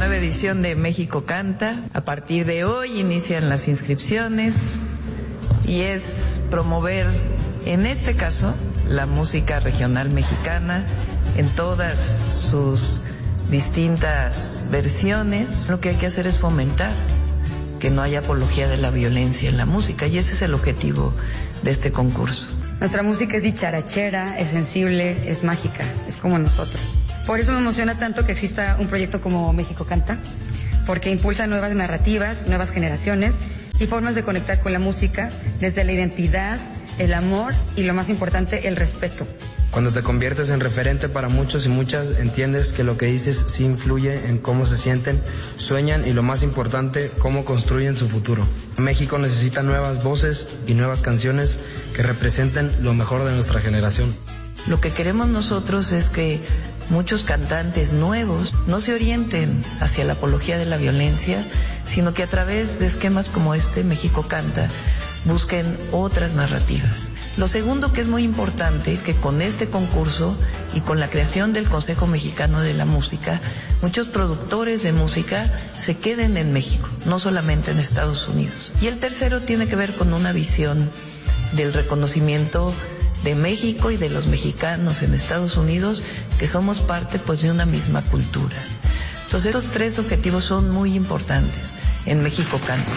nueva edición de México Canta. A partir de hoy inician las inscripciones y es promover, en este caso, la música regional mexicana en todas sus distintas versiones. Lo que hay que hacer es fomentar que no haya apología de la violencia en la música, y ese es el objetivo de este concurso. Nuestra música es dicharachera, es sensible, es mágica, es como nosotros. Por eso me emociona tanto que exista un proyecto como México Canta, porque impulsa nuevas narrativas, nuevas generaciones y formas de conectar con la música desde la identidad, el amor y, lo más importante, el respeto. Cuando te conviertes en referente para muchos y muchas, entiendes que lo que dices sí influye en cómo se sienten, sueñan y, lo más importante, cómo construyen su futuro. México necesita nuevas voces y nuevas canciones que representen lo mejor de nuestra generación. Lo que queremos nosotros es que muchos cantantes nuevos no se orienten hacia la apología de la violencia, sino que a través de esquemas como este, México Canta, busquen otras narrativas. Lo segundo que es muy importante es que con este concurso y con la creación del Consejo Mexicano de la Música, muchos productores de música se queden en México, no solamente en Estados Unidos. Y el tercero tiene que ver con una visión del reconocimiento de México y de los mexicanos en Estados Unidos, que somos parte pues de una misma cultura. Entonces estos tres objetivos son muy importantes en México Canta.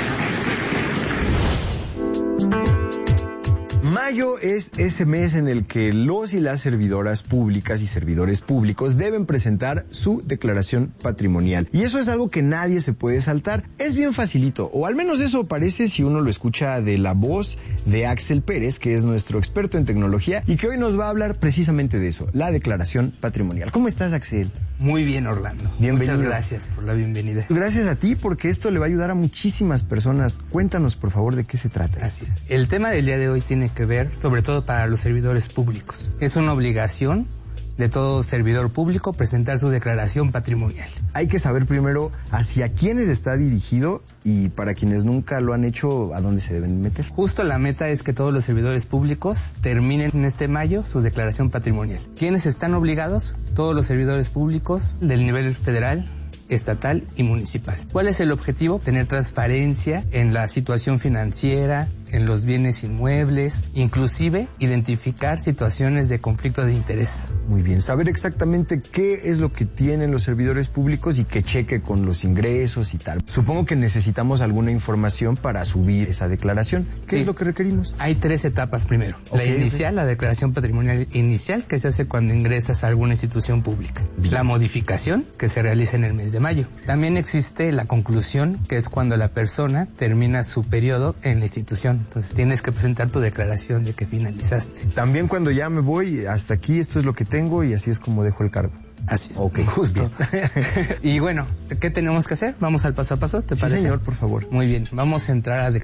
Mayo es ese mes en el que los y las servidoras públicas y servidores públicos deben presentar su declaración patrimonial. Y eso es algo que nadie se puede saltar. Es bien facilito, o al menos eso parece si uno lo escucha de la voz de Axel Pérez, que es nuestro experto en tecnología y que hoy nos va a hablar precisamente de eso, la declaración patrimonial. ¿Cómo estás, Axel? Muy bien, Orlando. Bienvenido. Muchas gracias por la bienvenida. Gracias a ti, porque esto le va a ayudar a muchísimas personas. Cuéntanos, por favor, de qué se trata. Así es. El tema del día de hoy tiene que ver, sobre todo para los servidores públicos. Es una obligación de todo servidor público presentar su declaración patrimonial. Hay que saber primero hacia quiénes está dirigido y, para quienes nunca lo han hecho, a dónde se deben meter. Justo la meta es que todos los servidores públicos terminen en este mayo su declaración patrimonial. ¿Quiénes están obligados? Todos los servidores públicos del nivel federal, estatal y municipal. ¿Cuál es el objetivo? Tener transparencia en la situación financiera, en los bienes inmuebles, inclusive identificar situaciones de conflicto de interés. Muy bien, saber exactamente qué es lo que tienen los servidores públicos y que cheque con los ingresos y tal. Supongo que necesitamos alguna información para subir esa declaración. ¿Qué es lo que requerimos? Hay 3 etapas primero. La inicial, la declaración patrimonial inicial, que se hace cuando ingresas a alguna institución pública. Bien. La modificación, que se realiza en el mes de mayo. También existe la conclusión, que es cuando la persona termina su periodo en la institución. Entonces tienes que presentar tu declaración de que finalizaste. También cuando ya me voy, hasta aquí, esto es lo que tengo y así es como dejo el cargo. Así es. Ok, justo. Y bueno, ¿qué tenemos que hacer? Vamos al paso a paso, ¿te parece? Sí, señor, por favor. Muy bien, vamos a entrar a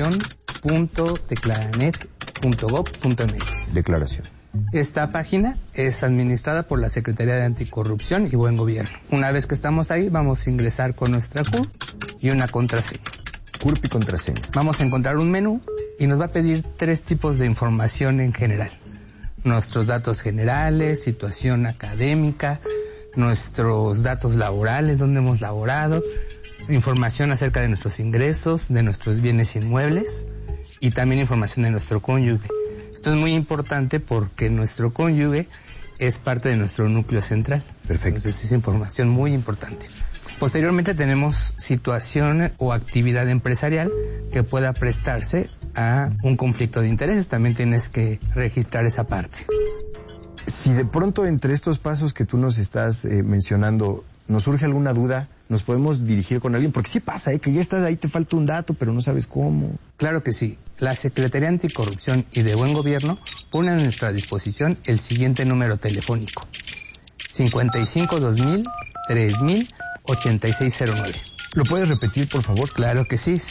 declaración.declaranet.gov.mx. Declaración. Esta página es administrada por la Secretaría de Anticorrupción y Buen Gobierno. Una vez que estamos ahí, vamos a ingresar con nuestra CURP y una contraseña. CURP y contraseña. Vamos a encontrar un menú y nos va a pedir 3 tipos de información en general. Nuestros datos generales, situación académica, nuestros datos laborales, dónde hemos laborado, información acerca de nuestros ingresos, de nuestros bienes inmuebles y también información de nuestro cónyuge. Esto es muy importante porque nuestro cónyuge es parte de nuestro núcleo central. Perfecto. Entonces es información muy importante. Posteriormente tenemos situación o actividad empresarial que pueda prestarse a un conflicto de intereses. También tienes que registrar esa parte. Si de pronto entre estos pasos que tú nos estás mencionando nos surge alguna duda, nos podemos dirigir con alguien, porque sí pasa, que ya estás ahí, te falta un dato, pero no sabes cómo. Claro que sí. La Secretaría de Anticorrupción y de Buen Gobierno pone a nuestra disposición el siguiente número telefónico: 55-2000-3000-8609. ¿Lo puedes repetir, por favor? Claro que sí,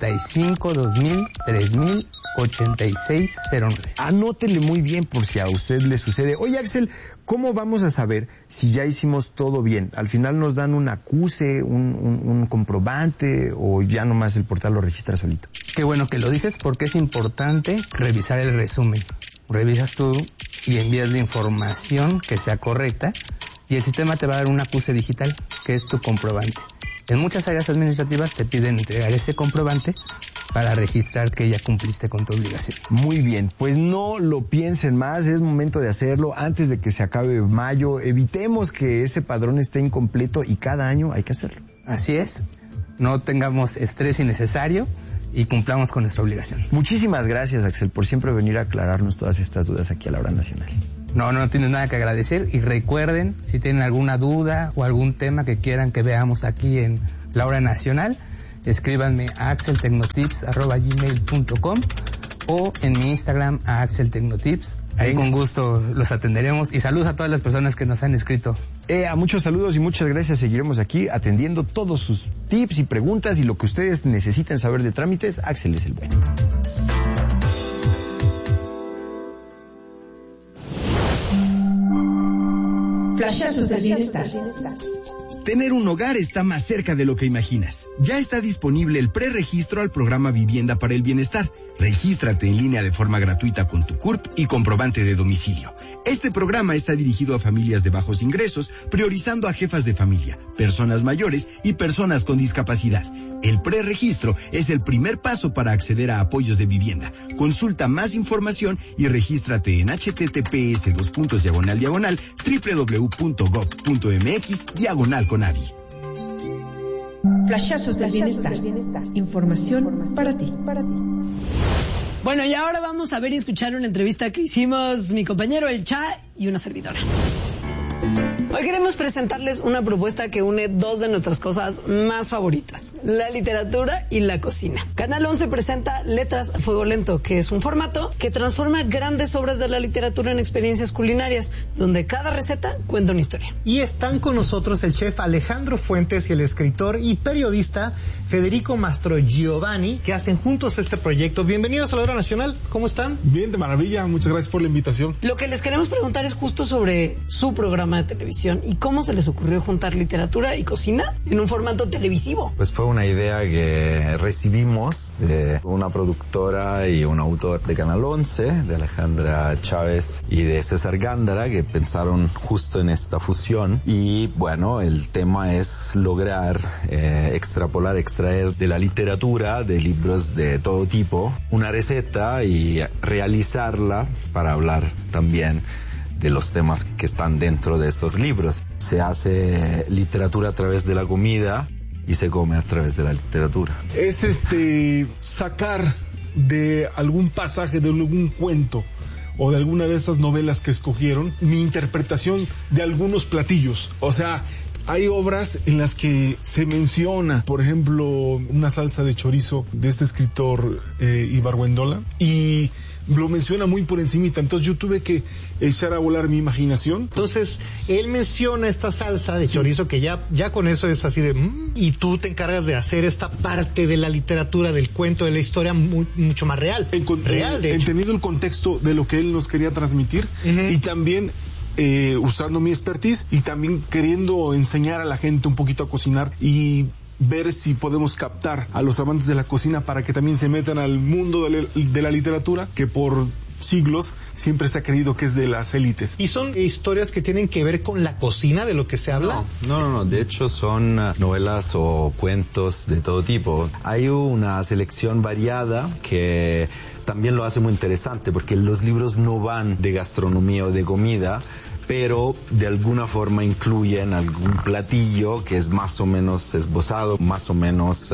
55-2000-3000-8609. Anótele muy bien por si a usted le sucede. Oye, Axel, ¿cómo vamos a saber si ya hicimos todo bien? ¿Al final nos dan un acuse, un comprobante, o ya nomás el portal lo registra solito? Qué bueno que lo dices, porque es importante revisar el resumen. Revisas tú y envías la información que sea correcta y el sistema te va a dar un acuse digital, que es tu comprobante. En muchas áreas administrativas te piden entregar ese comprobante para registrar que ya cumpliste con tu obligación. Muy bien, pues no lo piensen más, es momento de hacerlo antes de que se acabe mayo. Evitemos que ese padrón esté incompleto y cada año hay que hacerlo. Así es, no tengamos estrés innecesario y cumplamos con nuestra obligación. Muchísimas gracias, Axel, por siempre venir a aclararnos todas estas dudas aquí a la Hora Nacional. No tienes nada que agradecer, y recuerden, si tienen alguna duda o algún tema que quieran que veamos aquí en la Hora Nacional, escríbanme a axeltecnotips@gmail.com o en mi Instagram a axeltecnotips. Ahí con gusto los atenderemos, y saludos a todas las personas que nos han escrito. A muchos saludos y muchas gracias. Seguiremos aquí atendiendo todos sus tips y preguntas y lo que ustedes necesiten saber de trámites. Axel es el bueno. Flashazos del bienestar. Tener un hogar está más cerca de lo que imaginas. Ya está disponible el preregistro al programa Vivienda para el Bienestar. Regístrate en línea de forma gratuita con tu CURP y comprobante de domicilio. Este programa está dirigido a familias de bajos ingresos, priorizando a jefas de familia, personas mayores y personas con discapacidad. El preregistro es el primer paso para acceder a apoyos de vivienda. Consulta más información y regístrate en https://www.gov.mx/Conavi. Flashazos del bienestar. Información para ti. Bueno, y ahora vamos a ver y escuchar una entrevista que hicimos mi compañero El Cha y una servidora. Hoy queremos presentarles una propuesta que une dos de nuestras cosas más favoritas, la literatura y la cocina. Canal 11 presenta Letras a Fuego Lento, que es un formato que transforma grandes obras de la literatura en experiencias culinarias, donde cada receta cuenta una historia. Y están con nosotros el chef Alejandro Fuentes y el escritor y periodista Federico Mastrogiovanni, que hacen juntos este proyecto. Bienvenidos a la Hora Nacional, ¿cómo están? Bien, de maravilla, muchas gracias por la invitación. Lo que les queremos preguntar es justo sobre su programa de televisión y cómo se les ocurrió juntar literatura y cocina en un formato televisivo. Pues fue una idea que recibimos de una productora y un autor de Canal 11, de Alejandra Chávez y de César Gándara, que pensaron justo en esta fusión. Y bueno, el tema es lograr extraer de la literatura, de libros de todo tipo, una receta y realizarla para hablar también de los temas que están dentro de estos libros. Se hace literatura a través de la comida y se come a través de la literatura. Es sacar de algún pasaje, de algún cuento o de alguna de esas novelas que escogieron, mi interpretación de algunos platillos. O sea, hay obras en las que se menciona, por ejemplo, una salsa de chorizo de este escritor Ibargüengola, y lo menciona muy por encimita, entonces yo tuve que echar a volar mi imaginación. Entonces, él menciona esta salsa de chorizo que ya con eso es así de... y tú te encargas de hacer esta parte de la literatura, del cuento, de la historia mucho más real. Real, de hecho. Entendido el contexto de lo que él nos quería transmitir, y también usando mi expertise y también queriendo enseñar a la gente un poquito a cocinar y ver si podemos captar a los amantes de la cocina para que también se metan al mundo de la literatura, que por siglos siempre se ha creído que es de las élites. ¿Y son historias que tienen que ver con la cocina, de lo que se habla? No, de hecho son novelas o cuentos de todo tipo. Hay una selección variada que también lo hace muy interesante, porque los libros no van de gastronomía o de comida, pero de alguna forma incluyen algún platillo que es más o menos esbozado, más o menos,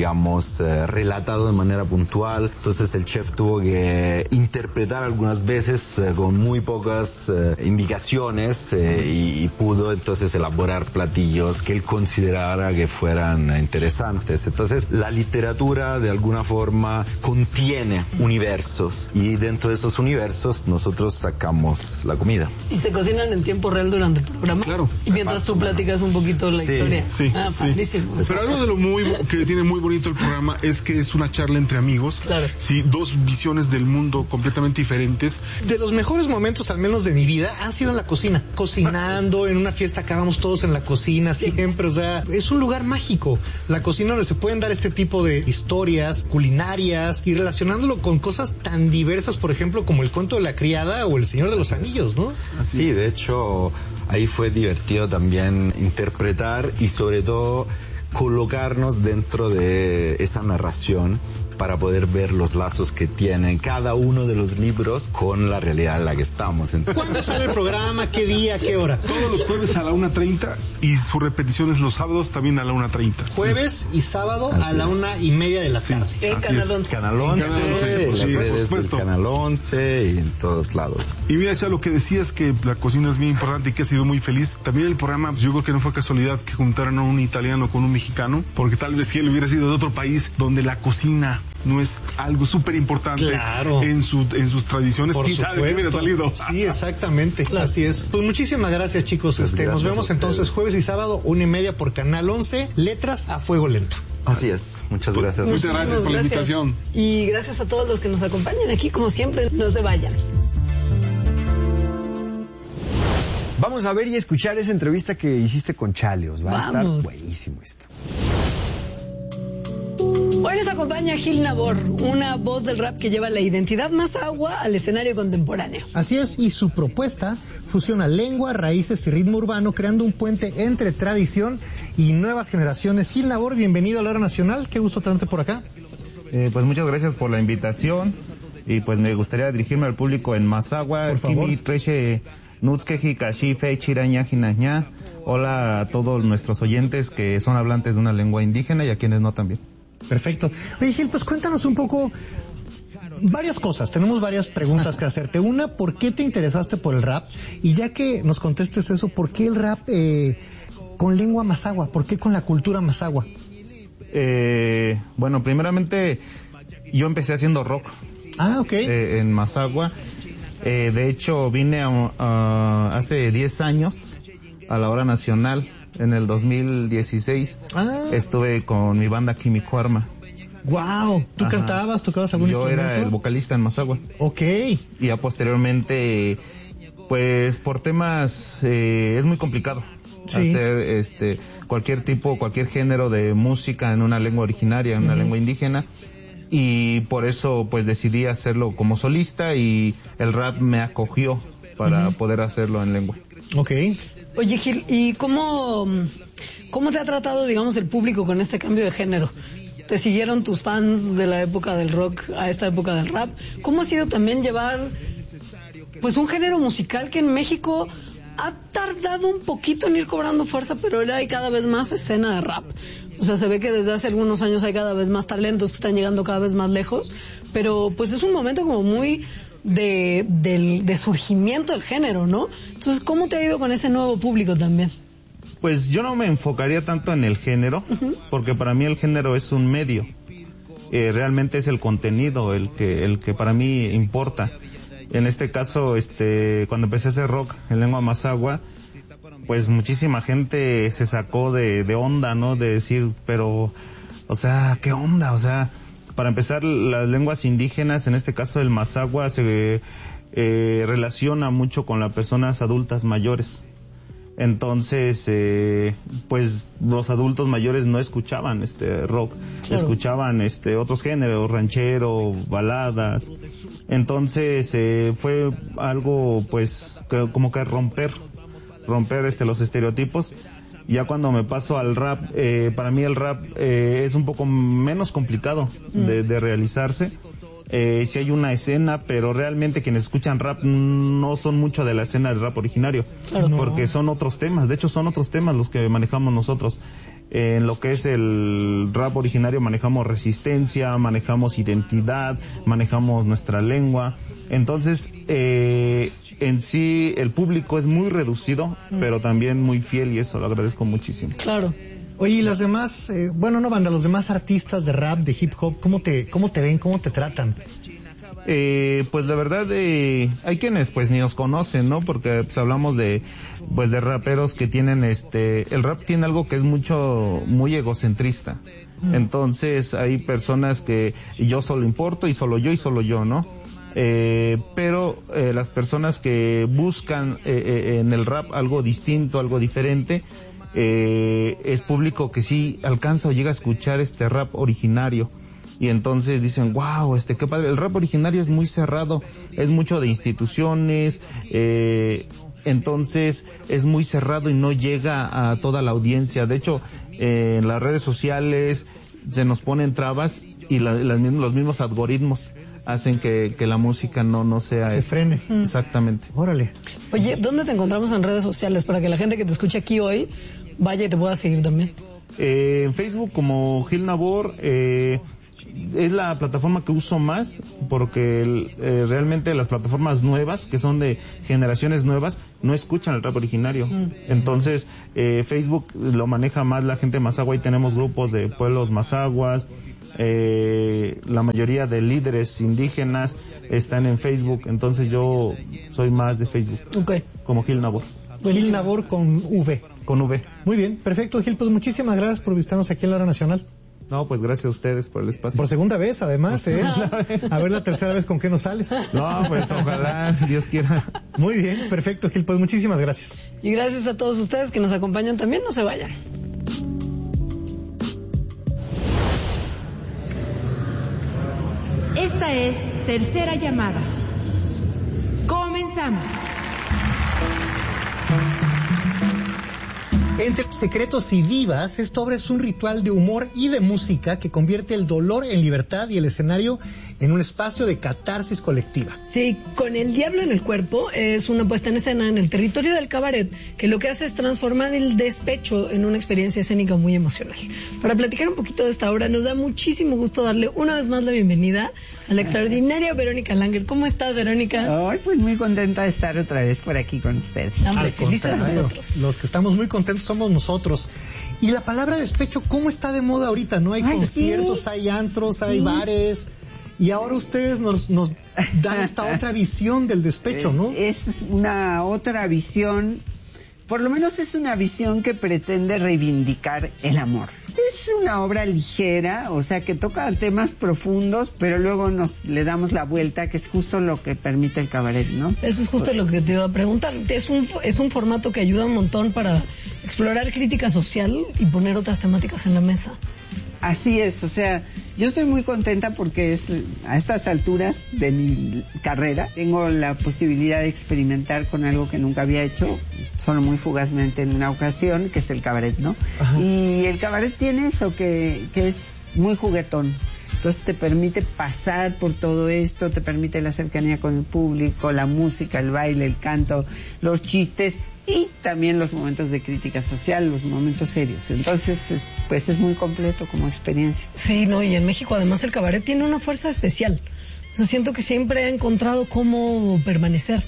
relatado de manera puntual. Entonces el chef tuvo que interpretar algunas veces con muy pocas indicaciones y pudo entonces elaborar platillos que él considerara que fueran interesantes. Entonces la literatura de alguna forma contiene universos y dentro de esos universos nosotros sacamos la comida. ¿Y se cocina en tiempo real durante el programa? Claro. Y mientras tú platicas un poquito la historia. Sí. Padrísimo. Pero algo de lo que tiene muy bonito el programa es que es una charla entre amigos. Claro. Sí, dos visiones del mundo completamente diferentes. De los mejores momentos, al menos de mi vida, ha sido en la cocina. Cocinando, en una fiesta acabamos todos en la cocina, siempre. O sea, es un lugar mágico. La cocina donde se pueden dar este tipo de historias culinarias y relacionándolo con cosas tan diversas, por ejemplo, como el cuento de la criada o el Señor de los Anillos, ¿no? Sí, de hecho ahí fue divertido también interpretar y sobre todo colocarnos dentro de esa narración para poder ver los lazos que tienen cada uno de los libros con la realidad en la que estamos. ¿Cuándo sale el programa? ¿Qué día? ¿Qué hora? Todos los jueves a la 1:30 y su repetición es los sábados también a la 1:30. Jueves y sábado a la 1:30 de la tarde. En Canal 11. Canal 11, por supuesto. Canal 11 y en todos lados. Y mira, ya lo que decías, que la cocina es bien importante y que has sido muy feliz. También el programa, yo creo que no fue casualidad que juntaran a un italiano con un mexicano, porque tal vez si él hubiera sido de otro país donde la cocina no es algo súper importante en sus tradiciones, quizá de qué hubiera salido. Sí, exactamente, así es. Pues muchísimas gracias, chicos. Nos vemos entonces jueves y sábado 1:30 por Canal 11, Letras a Fuego Lento. Así es, muchas gracias. Muchas gracias por la invitación. Y gracias a todos los que nos acompañan aquí, como siempre, no se vayan. Vamos a ver y escuchar esa entrevista que hiciste con Chaleos. Va a estar buenísimo esto. Hoy nos acompaña Gil Nabor, una voz del rap que lleva la identidad Mazahua al escenario contemporáneo. Así es, y su propuesta fusiona lengua, raíces y ritmo urbano, creando un puente entre tradición y nuevas generaciones. Gil Nabor, bienvenido a la Hora Nacional, qué gusto tenerte por acá. Pues muchas gracias por la invitación, y pues me gustaría dirigirme al público en Mazahua. Por favor. Hola a todos nuestros oyentes que son hablantes de una lengua indígena y a quienes no también. Perfecto. Oye, Gil, pues cuéntanos un poco varias cosas. Tenemos varias preguntas que hacerte. Una, ¿por qué te interesaste por el rap? Y ya que nos contestes eso, ¿por qué el rap con lengua mazahua? ¿Por qué con la cultura mazahua? Bueno, primeramente yo empecé haciendo rock. Ok. En Mazahua. De hecho, vine hace 10 años a la Hora Nacional. En el 2016 estuve con mi banda Químico Arma. ¡Wow! ¿Tú cantabas, tocabas algún instrumento? Yo era el vocalista en Mazahua. Ok. Y ya posteriormente, pues por temas, es muy complicado hacer cualquier género de música en una lengua originaria, en una lengua indígena. Y por eso pues decidí hacerlo como solista y el rap me acogió para poder hacerlo en lengua. Ok. Oye, Gil, ¿y cómo te ha tratado, digamos, el público con este cambio de género? ¿Te siguieron tus fans de la época del rock a esta época del rap? ¿Cómo ha sido también llevar, pues, un género musical que en México ha tardado un poquito en ir cobrando fuerza, pero ahora hay cada vez más escena de rap? O sea, se ve que desde hace algunos años hay cada vez más talentos que están llegando cada vez más lejos, pero pues es un momento como muy de surgimiento del género, ¿no? Entonces, ¿cómo te ha ido con ese nuevo público también? Pues yo no me enfocaría tanto en el género, porque para mí el género es un medio. Realmente es el contenido el que para mí importa. En este caso, cuando empecé a hacer rock en lengua mazahua, pues muchísima gente se sacó de onda, ¿no? De decir, pero, o sea, ¿qué onda? O sea, para empezar, las lenguas indígenas, en este caso el mazahua, se relaciona mucho con las personas adultas mayores. Entonces, pues los adultos mayores no escuchaban rock, escuchaban otros géneros, ranchero, baladas. Entonces, fue algo, pues, como que romper los estereotipos. Ya cuando me paso al rap, para mí el rap es un poco menos complicado de realizarse. Sí hay una escena, pero realmente quienes escuchan rap no son mucho de la escena del rap originario, porque son otros temas. De hecho, son otros temas los que manejamos nosotros. En lo que es el rap originario manejamos resistencia, manejamos identidad, manejamos nuestra lengua. Entonces, en sí el público es muy reducido, pero también muy fiel, y eso lo agradezco muchísimo. Claro. Oye, y las demás, los demás artistas de rap, de hip hop, ¿cómo te ven, cómo te tratan? Pues la verdad, hay quienes pues ni nos conocen, ¿no? Porque pues hablamos de raperos que tienen el rap tiene algo que es muy egocentrista. Entonces hay personas que yo solo importo y solo yo, ¿no? Pero las personas que buscan en el rap algo distinto, algo diferente, es público que sí alcanza o llega a escuchar rap originario. Y entonces dicen, wow, qué padre. El rap originario es muy cerrado, es mucho de instituciones, entonces es muy cerrado y no llega a toda la audiencia. De hecho, en las redes sociales se nos ponen trabas y los mismos algoritmos hacen que la música no sea... Se frene. Exactamente. Órale. Oye, ¿dónde te encontramos en redes sociales para que la gente que te escucha aquí hoy vaya y te pueda seguir también? En Facebook como Gil Nabor, es la plataforma que uso más porque realmente las plataformas nuevas, que son de generaciones nuevas, no escuchan el rap originario. Entonces, Facebook lo maneja más la gente de Mazahua y tenemos grupos de pueblos mazahuas. La mayoría de líderes indígenas están en Facebook, entonces yo soy más de Facebook. Okay. Como Gil Nabor. Gil Nabor con V. Con V. Muy bien, perfecto, Gil. Pues muchísimas gracias por visitarnos aquí en la Hora Nacional. No, pues gracias a ustedes por el espacio. Por segunda vez, además, ¿eh? A ver la tercera vez con qué nos sales. No, pues ojalá, Dios quiera. Muy bien, perfecto, Gil. Pues muchísimas gracias. Y gracias a todos ustedes que nos acompañan también. No se vayan. Esta es Tercera Llamada. Comenzamos. Entre secretos y divas, esta obra es un ritual de humor y de música que convierte el dolor en libertad y el escenario en un espacio de catarsis colectiva. Sí, con El Diablo en el Cuerpo es una puesta en escena en el territorio del cabaret que lo que hace es transformar el despecho en una experiencia escénica muy emocional. Para platicar un poquito de esta obra nos da muchísimo gusto darle una vez más la bienvenida a la extraordinaria Verónica Langer. ¿Cómo estás, Verónica? Ay, pues muy contenta de estar otra vez por aquí con ustedes. Hombre, felices nosotros. Los que estamos muy contentos somos nosotros. Y la palabra despecho, ¿cómo está de moda ahorita? ¿No? Hay conciertos, sí. Hay antros, hay bares. Y ahora ustedes nos dan esta otra visión del despecho, ¿no? Es una otra visión, por lo menos es una visión que pretende reivindicar el amor. Es una obra ligera, o sea, que toca temas profundos, pero luego le damos la vuelta, que es justo lo que permite el cabaret, ¿no? Eso es justo lo que te iba a preguntar. Es un formato que ayuda un montón para explorar crítica social y poner otras temáticas en la mesa. Así es, o sea, yo estoy muy contenta porque a estas alturas de mi carrera tengo la posibilidad de experimentar con algo que nunca había hecho, solo muy fugazmente en una ocasión, que es el cabaret, ¿no? Ajá. Y el cabaret tiene eso, que es muy juguetón. Entonces te permite pasar por todo esto, te permite la cercanía con el público, la música, el baile, el canto, los chistes y también los momentos de crítica social, los momentos serios. Entonces, pues es muy completo como experiencia. Sí, no, y en México además el cabaret tiene una fuerza especial. O sea, siento que siempre ha encontrado cómo permanecer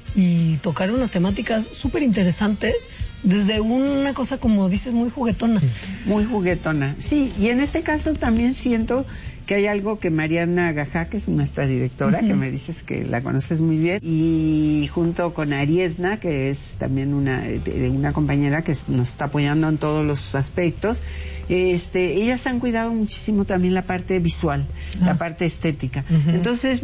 y tocar unas temáticas súper interesantes desde una cosa, como dices, muy juguetona. Muy juguetona, sí, y en este caso también siento que hay algo que Mariana Gajá, que es nuestra directora, que me dices que la conoces muy bien, y junto con Ariesna, que es también una compañera que nos está apoyando en todos los aspectos, ellas han cuidado muchísimo también la parte visual, la parte estética. Entonces,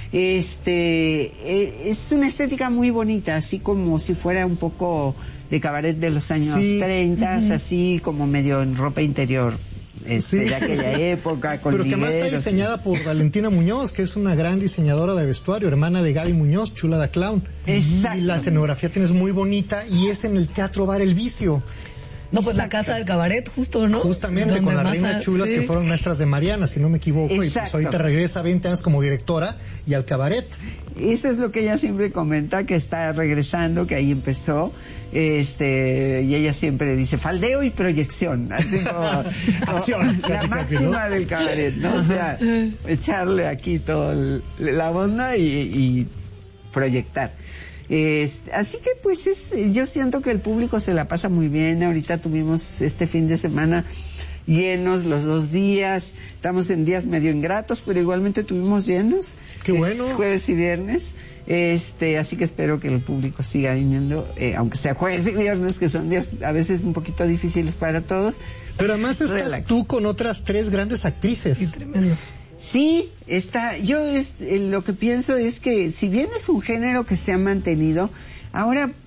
es una estética muy bonita, así como si fuera un poco de cabaret de los años 30, así como medio en ropa interior. De aquella época, con pero que además está diseñada por Valentina Muñoz, que es una gran diseñadora de vestuario, hermana de Gaby Muñoz, Chula da Clown. Exacto. Y la escenografía tienes muy bonita y es en el Teatro Bar El Vicio. No, pues la casa del cabaret, justo, ¿no? Justamente, donde con las reinas chulas que fueron maestras de Mariana, si no me equivoco. Exacto. Y pues ahorita regresa 20 años como directora y al cabaret. Eso es lo que ella siempre comenta, que está regresando, que ahí empezó. Y ella siempre dice faldeo y proyección, así como acción, la máxima, ¿no? Del cabaret, ¿no? O sea, echarle aquí toda la onda y proyectar. Así que pues yo siento que el público se la pasa muy bien. Ahorita tuvimos este fin de semana llenos los 2 días, estamos en días medio ingratos, pero igualmente tuvimos llenos. Qué bueno. Jueves y viernes. Así que espero que el público siga viniendo, aunque sea jueves y viernes, que son días a veces un poquito difíciles para todos. Pero además estás tú con otras 3 grandes actrices. Sí, tremendo. Sí, yo lo que pienso es que si bien es un género que se ha mantenido, ahora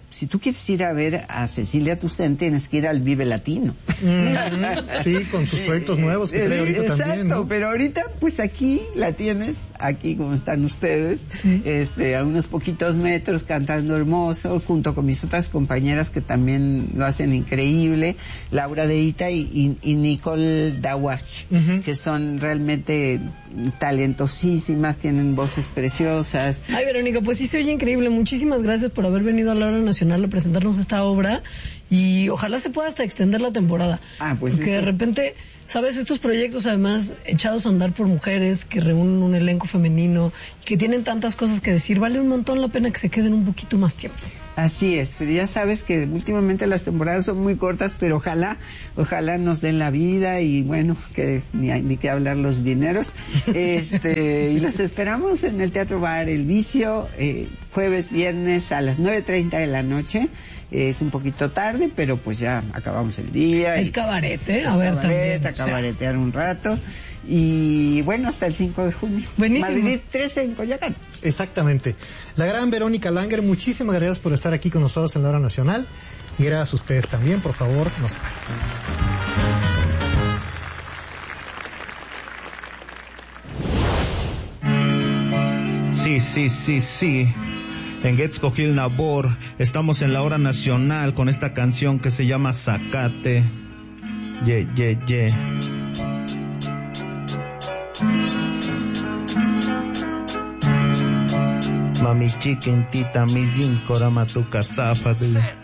si tú quieres ir a ver a Cecilia Toussaint, tienes que ir al Vive Latino. Sí, con sus proyectos nuevos que trae ahorita también, ¿no? Pero ahorita, pues aquí la tienes, aquí como están ustedes, a unos poquitos metros, cantando hermoso, junto con mis otras compañeras que también lo hacen increíble, Laura Deita y Nicole Dawach, que son realmente talentosísimas, tienen voces preciosas. Ay, Verónica, pues sí se oye increíble. Muchísimas gracias por haber venido a la Hora Nacional a presentarnos esta obra y ojalá se pueda hasta extender la temporada. Pues porque de repente, ¿sabes? Estos proyectos además echados a andar por mujeres que reúnen un elenco femenino, que tienen tantas cosas que decir, vale un montón la pena que se queden un poquito más tiempo. Así es, pero ya sabes que últimamente las temporadas son muy cortas, pero ojalá nos den la vida y bueno, que ni que hablar los dineros. Y los esperamos en el Teatro Bar El Vicio, jueves, viernes a las 9:30 de la noche. Es un poquito tarde, pero pues ya acabamos el día. Es cabaret, a cabaretear un rato. Y bueno, hasta el 5 de junio. Buenísimo. Madrid 13 en Coyoacán. Exactamente. La gran Verónica Langer, muchísimas gracias por estar aquí con nosotros en la Hora Nacional. Y gracias a ustedes también, por favor, no se vayan. Sí. En Getz Coquil Nabor estamos en la Hora Nacional con esta canción que se llama Zacate. Yeah. Mami chiquitita, mi yin, corama tu casafa.